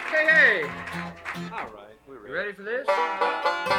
Hey, hey! All right, we're You ready for this?